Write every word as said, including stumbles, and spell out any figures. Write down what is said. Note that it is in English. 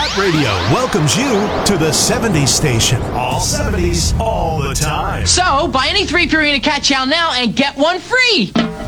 Hot Radio welcomes you to the seventies station. All seventies, all the time. So, buy any three Purina Cat Chow now and get one free.